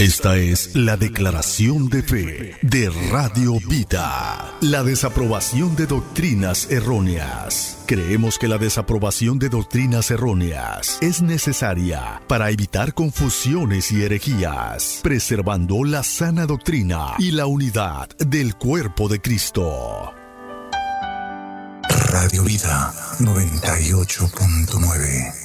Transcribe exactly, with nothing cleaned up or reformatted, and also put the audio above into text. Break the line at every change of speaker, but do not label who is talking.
Esta es la declaración de fe de Radio Vida. La desaprobación de doctrinas erróneas. Creemos que la desaprobación de doctrinas erróneas es necesaria para evitar confusiones y herejías, preservando la sana doctrina y la unidad del cuerpo de Cristo.
Radio Vida noventa y ocho punto nueve